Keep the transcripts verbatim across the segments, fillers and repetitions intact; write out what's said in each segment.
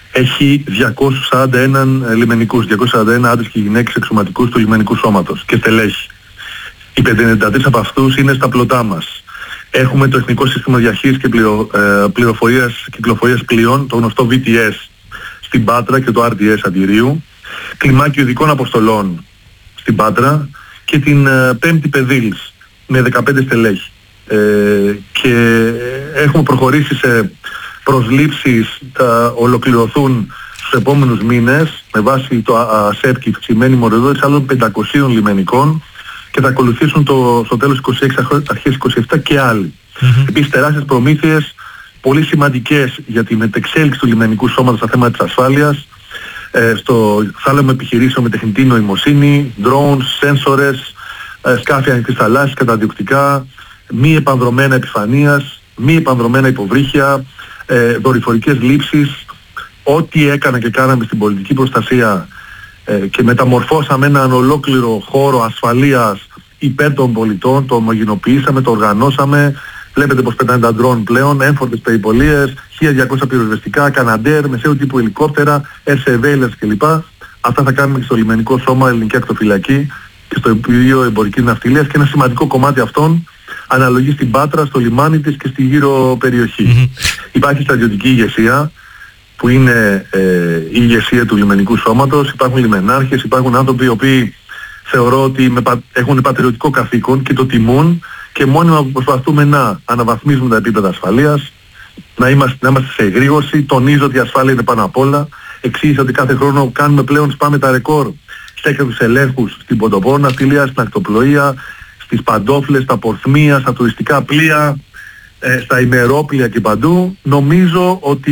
έχει διακόσιους σαράντα ένα λιμενικούς, διακόσιους σαράντα ένα άντρες και γυναίκες εξωματικούς του λιμενικού σώματος και στελέχη. Οι πεντακόσιοι ενενήντα τρεις από αυτούς είναι στα πλωτά μας. Έχουμε το Εθνικό Σύστημα Διαχείρισης και πληρο, ε, Πληροφορίας Κυκλοφορίας Πλοίων, το γνωστό βι τι ες στην Πάτρα και το αρ τι ες Αντιρίου, κλιμάκιο ειδικών αποστολών στην Πάτρα και την ε, πέμπτη Πεδίλης με δεκαπέντε στελέχη. Ε, και έχουμε προχωρήσει σε προσλήψεις, θα ολοκληρωθούν στους επόμενους μήνες με βάση το ΑΣΕΠ και η αυξημένη μορφοδότηση άλλων πεντακοσίων λιμενικών και θα ακολουθήσουν το, στο τέλος είκοσι έξι αρχές είκοσι επτά και άλλοι. Mm-hmm. Επίσης τεράστιες προμήθειες πολύ σημαντικές για τη μετεξέλιξη του λιμενικού σώματος στα θέματα της ασφάλειας, ε, στο θάλαμο επιχειρήσεων με τεχνητή νοημοσύνη, drones, σένσορες, ε, σκάφη ανοιχτής θαλάσσης, καταδιοκτικά, μη επανδρομένα επιφανείας, μη επανδρομένα υποβρύχια, ε, δορυφορικές λήψεις, ό,τι έκανα και κάναμε στην πολιτική προστασία ε, και μεταμορφώσαμε έναν ολόκληρο χώρο ασφαλείας υπέρ των πολιτών, το ομογενοποιήσαμε, το οργανώσαμε. Βλέπετε πως πετάνε τα ντρόν πλέον, έμφορτες περιπολίες, χίλια διακόσια πυροσβεστικά, καναντέρ, μεσαίου τύπου ελικόπτερα, air surveillance κλπ. Αυτά θα κάνουμε και στο λιμενικό σώμα, ελληνική ακτοφυλακή και στο Υπουργείο Εμπορικής Ναυτιλίας και ένα σημαντικό κομμάτι αυτών αναλογεί στην Πάτρα, στο λιμάνι της και στη γύρω περιοχή. Mm-hmm. Υπάρχει στρατιωτική ηγεσία που είναι ε, η ηγεσία του λιμενικού σώματος, υπάρχουν λιμενάρχες, υπάρχουν άνθρωποι οι οποίοι θεωρώ ότι με, έχουν πατριωτικό καθήκον και το τιμούν και μόνιμα προσπαθούμε να αναβαθμίζουμε τα επίπεδα ασφαλείας, να είμαστε, να είμαστε σε εγρήγορση. Τονίζω ότι η ασφάλεια είναι πάνω απ' όλα. Εξήγησα ότι κάθε χρόνο κάνουμε πλέον, σπάμε τα ρεκόρ σε έκρηξους ελέγχους στην ποντοπόρο ναυτιλία, στην ακτοπλοεία, στις παντόφλες, στα πορθμία, στα τουριστικά πλοία, ε, στα ημερόπλοια και παντού. Νομίζω ότι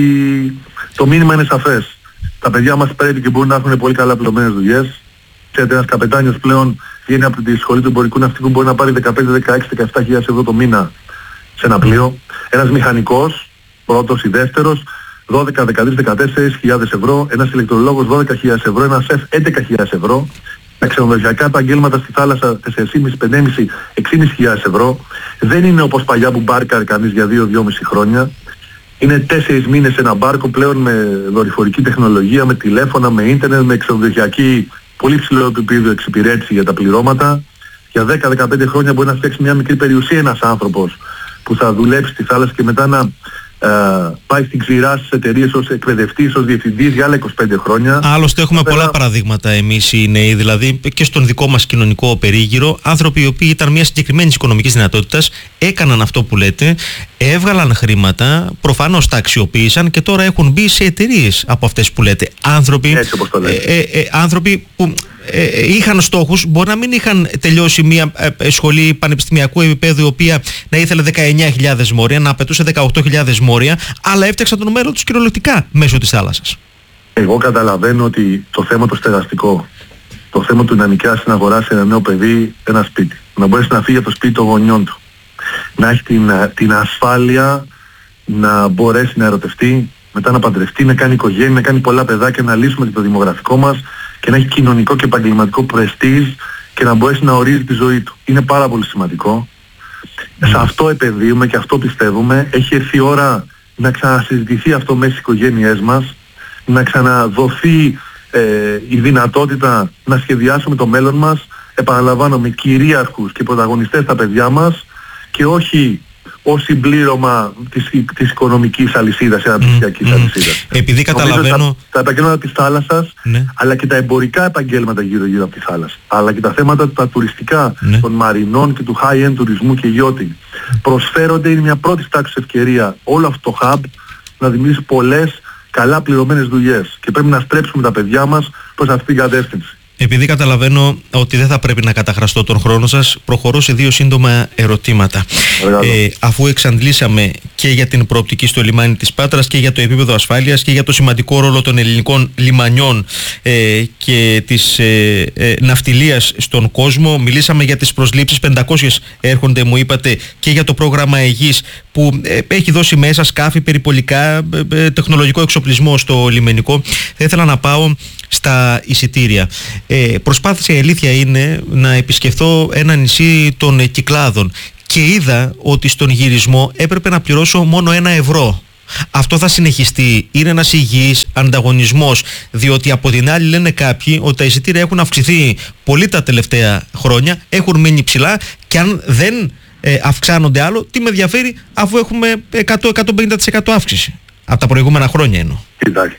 το μήνυμα είναι σαφές. Τα παιδιά μας πρέπει και μπορούν να έχουν πολύ καλά πληρωμένες δουλειές. Ξέρετε, ένας καπετάνιος πλέον βγαίνει από τη σχολή του εμπορικού ναυτικού, μπορεί να πάρει δεκαπέντε, δεκαέξι, δεκαεπτά χιλιάδες ευρώ το μήνα σε ένα πλοίο. Ένας μηχανικός, πρώτος ή δεύτερος, δώδεκα, δεκατρείς, δεκατέσσερις χιλιάδες ευρώ. Ένας ηλεκτρολόγος δώδεκα χιλιάδες ευρώ. Ένας σεφ έντεκα χιλιάδες ευρώ. Τα ξενοδοχειακά επαγγέλματα στη θάλασσα τέσσερα χιλιάδες πεντακόσια, πέντε χιλιάδες, έξι χιλιάδες ευρώ. Δεν είναι όπως παλιά που μπάρκαρε κανείς για δύο με δυόμισι χρόνια. Είναι τέσσερις μήνες σε ένα μπάρκο πλέον με δορυφορική τεχνολογία, με τηλέφωνα, με ίντερνετ, με ξενοδοχειακή πολύ ψηλό επίπεδο εξυπηρέτηση για τα πληρώματα. Για δέκα με δεκαπέντε χρόνια μπορεί να φτιάξει μια μικρή περιουσία ένας άνθρωπος που θα δουλέψει στη θάλασσα και μετά να ε, πάει στην ξηρά στις εταιρείες ως εκπαιδευτής, ως διευθυντής για άλλα είκοσι πέντε χρόνια. Άλλωστε έχουμε Πέρα... πολλά παραδείγματα εμείς οι νέοι, δηλαδή και στον δικό μας κοινωνικό περίγυρο, άνθρωποι οι οποίοι ήταν μια συγκεκριμένη οικονομικής δυνατότητας, έκαναν αυτό που λέτε, έβγαλαν χρήματα, προφανώς τα αξιοποίησαν και τώρα έχουν μπει σε εταιρείες από αυτές που λέτε. Άνθρωποι, Έτσι, όπως το λέτε. ε, ε, ε, άνθρωποι που ε, είχαν στόχους, μπορεί να μην είχαν τελειώσει μια ε, σχολή πανεπιστημιακού επίπεδου η οποία να ήθελε δεκαεννιά χιλιάδες μόρια, να απαιτούσε δεκαοκτώ χιλιάδες μόρια, αλλά έφτιαξαν το μέλλον τους κυριολεκτικά μέσω της θάλασσας. Εγώ καταλαβαίνω ότι το θέμα το στεγαστικό, το θέμα του να νοικιάσει, να αγοράσει ένα νέο παιδί, ένα σπίτι, να μπορέσει να φύγει από το σπίτι των γονιών του, να έχει την, την ασφάλεια να μπορέσει να ερωτευτεί, μετά να παντρευτεί, να κάνει οικογένεια, να κάνει πολλά παιδάκια, να λύσουμε το δημογραφικό μας και να έχει κοινωνικό και επαγγελματικό πρεστίζ και να μπορέσει να ορίζει τη ζωή του. Είναι πάρα πολύ σημαντικό. Mm. Σε αυτό επενδύουμε και αυτό πιστεύουμε. Έχει έρθει η ώρα να ξανασυζητηθεί αυτό μέσα στις οικογένειές μας, να ξαναδοθεί ε, η δυνατότητα να σχεδιάσουμε το μέλλον μας, επαναλαμβάνω, με κυρίαρχους και πρωταγωνιστές τα παιδιά μας και όχι ως συμπλήρωμα της, της οικονομικής αλυσίδας, της αναπτυξιακής mm, αλυσίδας. Mm. Επειδή καταλαβαίνω... Τα, τα επαγγέλματα της θάλασσας, ναι, αλλά και τα εμπορικά επαγγέλματα γύρω-γύρω από τη θάλασσα, αλλά και τα θέματα τα τουριστικά, ναι, των μαρινών και του high-end τουρισμού και yachting, προσφέρονται, είναι μια πρώτη τάξη ευκαιρία όλο αυτό το hub να δημιουργήσει πολλές καλά πληρωμένες δουλειές και πρέπει να στρέψουμε τα παιδιά μας προς αυτήν την κατεύθυνση. Επειδή καταλαβαίνω ότι δεν θα πρέπει να καταχραστώ τον χρόνο σας, προχωρώ σε δύο σύντομα ερωτήματα. Ε, αφού εξαντλήσαμε και για την προοπτική στο λιμάνι της Πάτρας και για το επίπεδο ασφάλειας και για το σημαντικό ρόλο των ελληνικών λιμανιών ε, και της ε, ε, ναυτιλίας στον κόσμο, μιλήσαμε για τις προσλήψεις, πεντακόσιες έρχονται μου είπατε, και για το πρόγραμμα Αιγής που ε, έχει δώσει μέσα σκάφη, περιπολικά, ε, ε, τεχνολογικό εξοπλισμό στο λιμενικό. Θα ήθελα να πάω στα εισιτήρια. Ε, προσπάθησα, η αλήθεια είναι, να επισκεφθώ ένα νησί των Κυκλάδων και είδα ότι στον γυρισμό έπρεπε να πληρώσω μόνο ένα ευρώ Αυτό θα συνεχιστεί, είναι ένας υγιής ανταγωνισμός, διότι από την άλλη λένε κάποιοι ότι τα εισιτήρια έχουν αυξηθεί πολύ τα τελευταία χρόνια, έχουν μείνει ψηλά και αν δεν ε, αυξάνονται άλλο, τι με ενδιαφέρει αφού έχουμε εκατό με εκατόν πενήντα τοις εκατό αύξηση από τα προηγούμενα χρόνια εννοώ. Κοιτάξτε,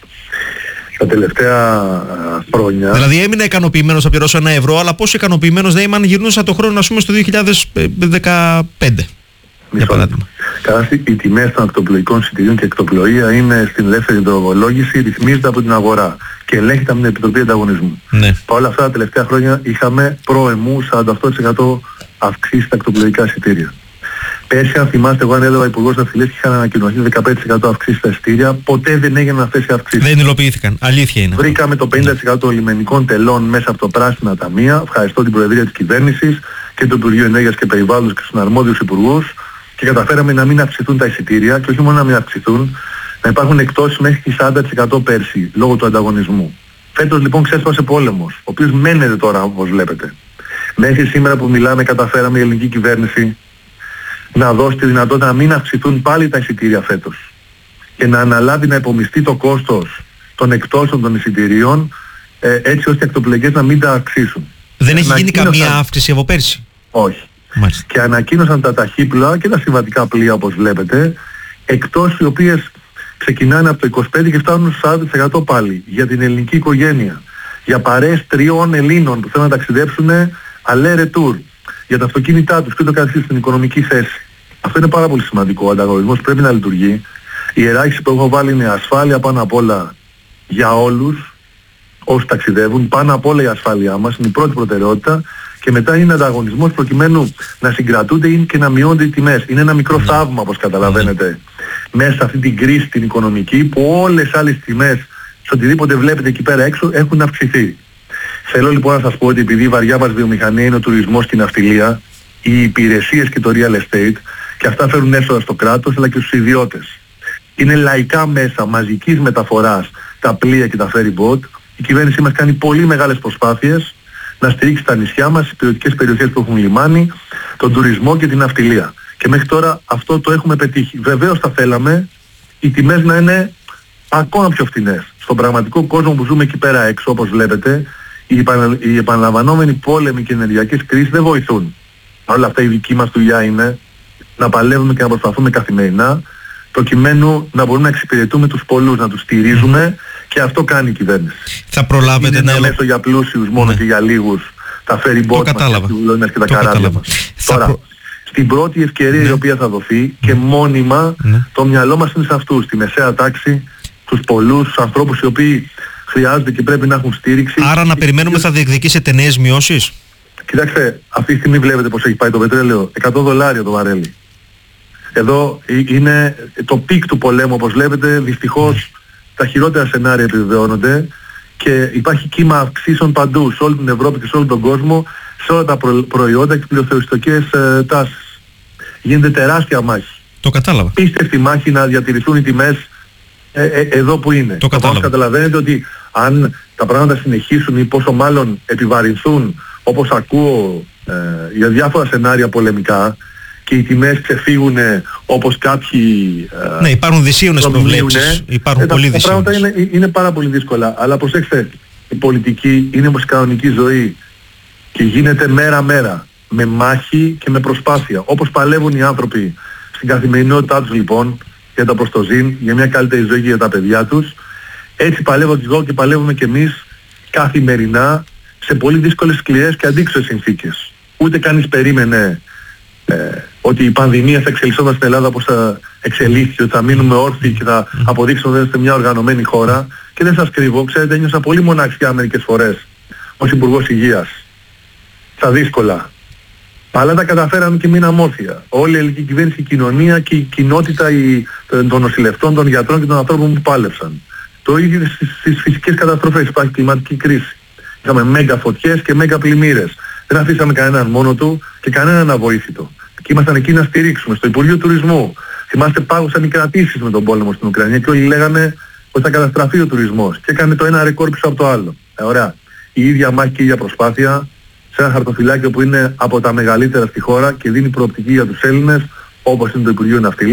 τα τελευταία χρόνια... Δηλαδή έμεινα ικανοποιημένος να πληρώσω ένα ευρώ, αλλά πόσο ικανοποιημένος δεν είμαι αν γυρνούσα το χρόνο, ας πούμε, στο δύο χιλιάδες δεκαπέντε. Για παράδειγμα. Καταρχήν, οι τιμές των ακτοπλοϊκών εισιτηρίων και εκτοπλοεία είναι στην ελεύθερη δρομολόγηση, ρυθμίζεται από την αγορά και ελέγχεται από την Επιτροπή Ανταγωνισμού. Ναι. Παρ' όλα αυτά τα τελευταία χρόνια είχαμε προεμού σαράντα οκτώ τοις εκατό αυξήσεις στα ακτοπλοϊκά εισιτήρια. Πέρσι, αν θυμάστε, εγώ ανέλαβα υπουργός ναυτιλίας και είχαν ανακοινωθεί δεκαπέντε τοις εκατό αυξήσεις στα εισιτήρια. Ποτέ δεν έγιναν αυτές οι αυξήσεις. Δεν υλοποιήθηκαν. Αλήθεια είναι. Βρήκαμε το πενήντα τοις εκατό των λιμενικών τελών μέσα από το πράσινα ταμεία. Ευχαριστώ την Προεδρία της Κυβέρνησης και το Υπουργείο Ενέργειας και Περιβάλλοντος και τους αρμόδιους υπουργούς. Και καταφέραμε να μην αυξηθούν τα εισιτήρια και όχι μόνο να μην αυξηθούν, να υπάρχουν εκτόσεις μέχρι και σαράντα τοις εκατό πέρσι λόγω του ανταγωνισμού. Φέτος λοιπόν ξέσπασε πόλεμος, ο οποίος μένεται τώρα όπως βλέπετε. Μέχρι σήμερα που μιλάμε καταφέραμε η ελληνική κυβέρνηση να δώσει τη δυνατότητα να μην αυξηθούν πάλι τα εισιτήρια φέτος και να αναλάβει να υπομειστεί το κόστος των εκτόσεων των εισιτηρίων ε, έτσι ώστε οι ακτοπλοϊκές να μην τα αυξήσουν. Δεν έχει γίνει καμία αύξηση από πέρσι? Όχι. Μάλιστα. Και ανακοίνωσαν τα ταχύπλοα και τα συμβατικά πλοία όπως βλέπετε, εκτός οι οποίες ξεκινάνε από το είκοσι πέντε και φτάνουν στο σαράντα τοις εκατό πάλι για την ελληνική οικογένεια. Για παρέες τριών Ελλήνων που θέλουν να ταξιδέψουν αλέ ρετούρ, για τα αυτοκίνητά τους και το καθεξής στην οικονομική θέση. Αυτό είναι πάρα πολύ σημαντικό. Ο ανταγωνισμός πρέπει να λειτουργεί. Η ιεράρχηση που έχω βάλει είναι ασφάλεια πάνω απ' όλα για όλους όσοι ταξιδεύουν. Πάνω απ' όλα η ασφάλειά μας είναι η πρώτη προτεραιότητα. Και μετά είναι ανταγωνισμός προκειμένου να συγκρατούνται και να μειώνται οι τιμές. Είναι ένα μικρό θαύμα, όπως καταλαβαίνετε, μέσα σε αυτή την κρίση την οικονομική που όλες οι άλλες τιμές σε οτιδήποτε βλέπετε εκεί πέρα έξω έχουν αυξηθεί. Θέλω λοιπόν να σας πω ότι επειδή η βαριά μας βιομηχανία είναι ο τουρισμός και η ναυτιλία, οι υπηρεσίες και το real estate, και αυτά φέρουν έσοδα στο κράτος αλλά και στους ιδιώτες. Είναι λαϊκά μέσα μαζικής μεταφοράς τα πλοία και τα ferry boat. Η κυβέρνησή μας κάνει πολύ μεγάλες προσπάθειες να στηρίξει τα νησιά μας, τις υπηρετικές περιοχές που έχουν λιμάνι, τον τουρισμό και την ναυτιλία. Και μέχρι τώρα αυτό το έχουμε πετύχει. Βεβαίως θα θέλαμε οι τιμές να είναι ακόμα πιο φθηνές. Στον πραγματικό κόσμο που ζούμε εκεί πέρα έξω, όπως βλέπετε, οι, επανα... οι επαναλαμβανόμενοι πόλεμοι και ενεργειακές κρίσεις δεν βοηθούν. Όλα αυτά η δική μας δουλειά είναι να παλεύουμε και να προσπαθούμε καθημερινά, προκειμένου να μπορούμε να εξυπηρετούμε τους πολλούς, να τους στηρίζουμε, και αυτό κάνει η κυβέρνηση. Θα προλάβετε είναι να... ένα μέσο για πλούσιους μόνο, ναι, και για λίγους, τα ferry boat μας και τα καράβια μας. Τώρα, προ... στην πρώτη ευκαιρία, ναι, η οποία θα δοθεί και μόνιμα, ναι, το μυαλό μας είναι σε αυτούς, τη μεσαία τάξη, τους πολλούς, τους ανθρώπους οι οποίοι χρειάζονται και πρέπει να έχουν στήριξη. Άρα να περιμένουμε θα διεκδικήσετε νέες μειώσεις? Κοιτάξτε, αυτή τη στιγμή βλέπετε πως έχει πάει το πετρέλαιο, εκατό δολάρια το βαρέλι. Εδώ είναι το πικ του πολέμου, όπως βλέπετε, δυστυχώς τα χειρότερα σενάρια επιβεβαιώνονται και υπάρχει κύμα αυξήσεων παντού, σε όλη την Ευρώπη και σε όλο τον κόσμο, σε όλα τα προ, προϊόντα και πληροφοριστικές ε, τάσεις. Γίνεται τεράστια μάχη. Το κατάλαβα. Πίστευτη μάχη να διατηρηθούν οι τιμές ε, ε, εδώ που είναι. Το κατάλαβα. Όμως καταλαβαίνετε ότι αν τα πράγματα συνεχίσουν ή πόσο μάλλον επιβαρυνθούν, όπως ακούω ε, για διάφορα σενάρια πολεμικά, και οι τιμές ξεφύγουν όπως κάποιοι... Ναι, υπάρχουν δυσίωνες προβλέψεις. Υπάρχουν ε, πολύ τα, τα πράγματα είναι, είναι πάρα πολύ δύσκολα. Αλλά προσέξτε, η πολιτική είναι όπως η κανονική ζωή και γίνεται μέρα-μέρα, με μάχη και με προσπάθεια. Όπως παλεύουν οι άνθρωποι στην καθημερινότητά τους λοιπόν, για τα προστοζήν, για μια καλύτερη ζωή για τα παιδιά τους, έτσι παλεύω εγώ και παλεύουμε κι εμείς καθημερινά σε πολύ δύσκολες, σκληρές και αντίξωες συνθήκες. Ούτε κανείς περίμενε Ε, ότι η πανδημία θα εξελισσόταν στην Ελλάδα όπως θα εξελίχθηκε, ότι θα μείνουμε όρθιοι και θα αποδείξουμε ότι είμαστε μια οργανωμένη χώρα. Και δεν σας κρύβω, ξέρετε, ένιωσα πολύ μοναξιά μερικές φορές ως Υπουργός Υγείας, στα δύσκολα. Αλλά τα καταφέραμε και μείναμε όρθια. Όλη η ελληνική κυβέρνηση, η κοινωνία και η κοινότητα η, των νοσηλευτών, των γιατρών και των ανθρώπων που πάλεψαν. Το ίδιο στις, στις φυσικές καταστροφές, υπάρχει κλιματική κρίση. Είχαμε μέγα φωτιές και μέγα πλημμύρες. Δεν αφήσαμε κανέναν μόνο του και κανέναν αβοήθητο. Και ήμασταν εκεί να στηρίξουμε. Στο Υπουργείο Τουρισμού. Θυμάστε, πάγωσαν οι κρατήσεις με τον πόλεμο στην Ουκρανία και όλοι λέγανε ότι θα καταστραφεί ο τουρισμός. Και έκανε το ένα ρεκόρ πίσω από το άλλο. Ε, ωραία. Η ίδια μάχη και η ίδια προσπάθεια σε ένα χαρτοφυλάκιο που είναι από τα μεγαλύτερα στη χώρα και δίνει προοπτική για τους Έλληνες, όπως είναι το Υπουργείο Ναυτιλίας,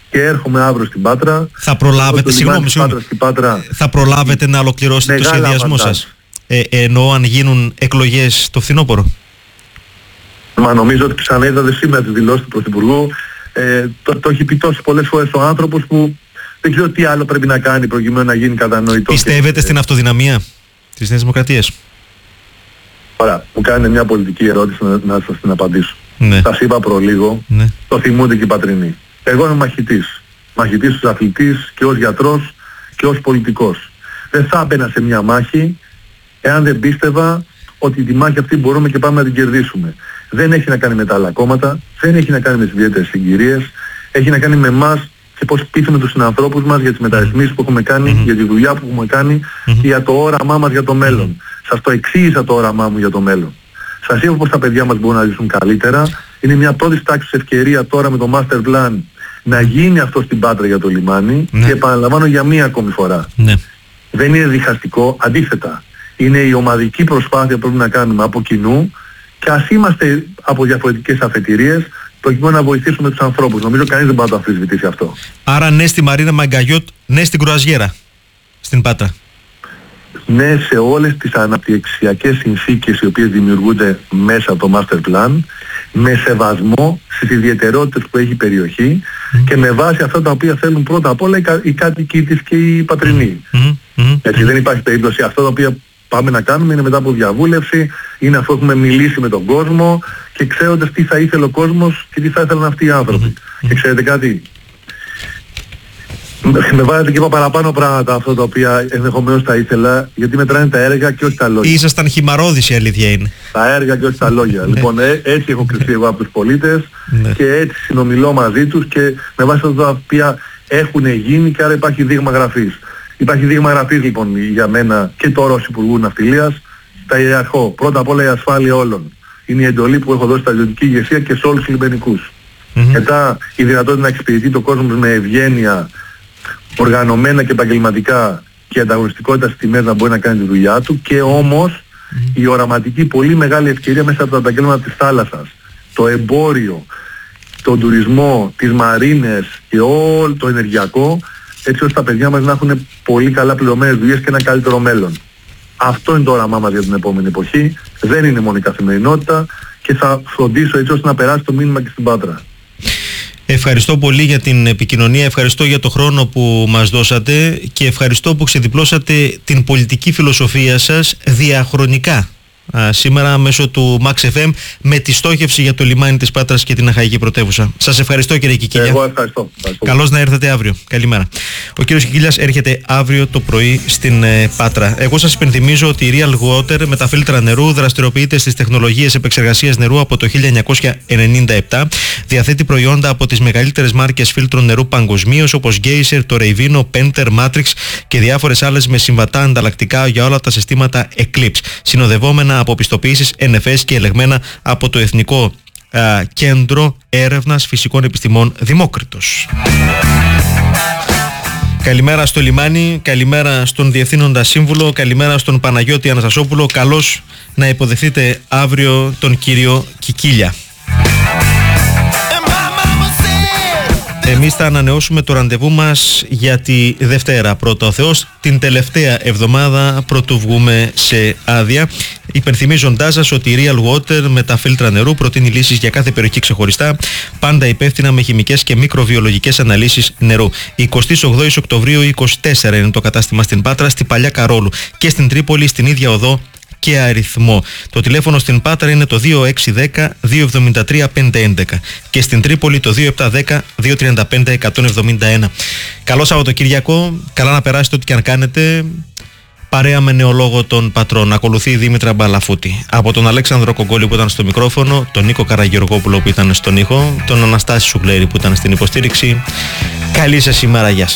και έρχομαι αύριο στην Πάτρα. Θα προλάβετε, συγγνώμη, συγγνώμη. Πάτρα, θα προλάβετε να ολοκληρώσετε το σχεδιασμό σας? Ε, εννοώ αν γίνουν εκλογές το φθινόπωρο. Μα νομίζω ότι ξαναείδατε σήμερα τη δηλώση του Πρωθυπουργού. Ε, το, το έχει πει τόσες πολλές φορές ο άνθρωπος που δεν ξέρω τι άλλο πρέπει να κάνει προκειμένου να γίνει κατανοητό. Πιστεύετε και... στην αυτοδυναμία της Νέας Δημοκρατίας? Ωραία, μου κάνετε μια πολιτική ερώτηση να, να σας την απαντήσω. Ναι. Σας είπα προλίγο, ναι. Το θυμούνται και οι πατρινοί. Εγώ είμαι μαχητής. Μαχητής ως αθλητής και ως γιατρός και ως πολιτικός. Δεν θα έμπαινα σε μια μάχη εάν δεν πίστευα ότι τη μάχη αυτή μπορούμε και πάμε να την κερδίσουμε. Δεν έχει να κάνει με τα άλλα κόμματα, δεν έχει να κάνει με τις ιδιαίτερες συγκυρίες, έχει να κάνει με εμάς και πώς πείθουμε τους συνανθρώπους μας για τις μεταρρυθμίσεις που έχουμε κάνει, mm-hmm. για τη δουλειά που έχουμε κάνει mm-hmm. και για το όραμά μας για το μέλλον. Mm-hmm. Σας το εξήγησα το όραμά μου για το μέλλον. Σας είπα πως τα παιδιά μας μπορούν να ζήσουν καλύτερα. Είναι μια πρώτη τάξη ευκαιρία τώρα με το Master Plan να γίνει αυτό στην Πάτρα για το λιμάνι mm-hmm. και επαναλαμβάνω για μία ακόμη φορά. Mm-hmm. Δεν είναι διχαστικό, αντίθετα. Είναι η ομαδική προσπάθεια που πρέπει να κάνουμε από κοινού και ας είμαστε από διαφορετικές αφετηρίες προκειμένου να βοηθήσουμε τους ανθρώπους. Νομίζω κανείς δεν μπορεί να το αμφισβητήσει αυτό. Άρα ναι στη Μαρίνα Μαγκαγιώτ, ναι στην κρουαζιέρα στην Πάτρα. Ναι σε όλες τις αναπτυξιακές συνθήκες οι οποίες δημιουργούνται μέσα από το Master Plan, με σεβασμό στις ιδιαιτερότητες που έχει η περιοχή mm-hmm. και με βάση αυτά τα οποία θέλουν πρώτα απ' όλα οι κάτοικοι της και οι πατρινοί. Mm-hmm. Mm-hmm. Έτσι δεν υπάρχει περίπτωση. Αυτά τα οποία πάμε να κάνουμε είναι μετά από διαβούλευση, είναι αφού έχουμε μιλήσει με τον κόσμο και ξέροντας τι θα ήθελε ο κόσμος και τι θα ήθελαν αυτοί οι άνθρωποι. Mm-hmm. Και ξέρετε κάτι, με βάζετε και είπα παραπάνω πράγματα αυτά τα οποία ενδεχομένως θα ήθελα, γιατί μετράνε τα έργα και όχι τα λόγια. Ήσασταν χυμαρώδης, η αλήθεια είναι. Τα έργα και όχι τα λόγια. Λοιπόν, ε, έτσι έχω κρυφτεί εγώ από τους πολίτες και έτσι συνομιλώ μαζί τους και με βάση αυτά τα οποία έχουν γίνει και άρα υπάρχει δείγμα γραφής. Υπάρχει δείγμα γραφής λοιπόν για μένα και τώρα ως Υπουργού Ναυτιλίας, τα ιεραρχώ. Πρώτα απ' όλα η ασφάλεια όλων. Είναι η εντολή που έχω δώσει στα ιδιωτική ηγεσία και σε όλους τους λιμενικούς. Mm-hmm. Μετά η δυνατότητα να εξυπηρετεί το κόσμο με ευγένεια, οργανωμένα και επαγγελματικά και ανταγωνιστικότητα στις τιμές να μπορεί να κάνει τη δουλειά του και όμως mm-hmm. η οραματική πολύ μεγάλη ευκαιρία μέσα από τα επαγγέλματα της θάλασσας, το εμπόριο, τον τουρισμό, τις μαρίνες και όλο το ενεργειακό, έτσι ώστε τα παιδιά μας να έχουν πολύ καλά πληρωμένες δουλειές και ένα καλύτερο μέλλον. Αυτό είναι το όραμά μας για την επόμενη εποχή. Δεν είναι μόνο η καθημερινότητα και θα φροντίσω έτσι ώστε να περάσει το μήνυμα και στην Πάτρα. Ευχαριστώ πολύ για την επικοινωνία, ευχαριστώ για το χρόνο που μας δώσατε και ευχαριστώ που ξεδιπλώσατε την πολιτική φιλοσοφία σας διαχρονικά α, σήμερα μέσω του Max εφ εμ με τη στόχευση για το λιμάνι της Πάτρας και την Αχαϊκή Πρωτεύουσα. Σας ευχαριστώ κύριε Κικίλια. Εγώ ευχαριστώ. ευχαριστώ. Καλώς να έρθετε αύριο. Καλημέρα. Ο κύριος Κικίλιας έρχεται αύριο το πρωί στην ε, Πάτρα. Εγώ σας υπενθυμίζω ότι η Real Water με τα φίλτρα νερού δραστηριοποιείται στις τεχνολογίες επεξεργασίας νερού από το χίλια εννιακόσια ενενήντα επτά. Διαθέτει προϊόντα από τις μεγαλύτερες μάρκες φίλτρων νερού παγκοσμίως όπως Geyser, το Revino, Penter, Matrix και διάφορες άλλες με συμβατά ανταλλακτικά για όλα τα συστήματα Eclipse. Συνοδευόμενα από πιστοποιήσεις εν εφ ες και ελεγμένα από το Εθνικό α, Κέντρο Έρευνας Φυσικών Επιστημών Δημόκριτος. Καλημέρα στο λιμάνι, καλημέρα στον Διευθύνοντα Σύμβουλο, καλημέρα στον Παναγιώτη Αναστασόπουλο. Καλώς να υποδεχθείτε αύριο τον κύριο Κικίλια. Εμείς θα ανανεώσουμε το ραντεβού μας για τη Δευτέρα, πρώτα ο Θεός, την τελευταία εβδομάδα πρωτού βγούμε σε άδεια. Υπενθυμίζοντάς σας ότι η Real Water με τα φίλτρα νερού προτείνει λύσεις για κάθε περιοχή ξεχωριστά, πάντα υπεύθυνα με χημικές και μικροβιολογικές αναλύσεις νερού. εικοστή ογδόη Οκτωβρίου είκοσι τέσσερα είναι το κατάστημα στην Πάτρα, στη Παλιά Καρόλου και στην Τρίπολη στην ίδια οδό και αριθμό. Το τηλέφωνο στην Πάτρα είναι το δύο έξι ένα μηδέν δύο εβδομήντα τρία πεντακόσια έντεκα και στην Τρίπολη το δύο επτά ένα μηδέν δύο τριάντα πέντε εκατόν εβδομήντα ένα. Καλό Σαββατοκύριακο, καλά να περάσετε ό,τι και αν κάνετε. Παρέα με νεολόγο των πατρών. Ακολουθεί η Δήμητρα Μπαλαφούτη. Από τον Αλέξανδρο Κογκόλη που ήταν στο μικρόφωνο, τον Νίκο Καραγεωργόπουλο που ήταν στον ήχο, τον Αναστάση Σουγκλέρη που ήταν στην υποστήριξη. Καλή σας ημέρα, γεια σας.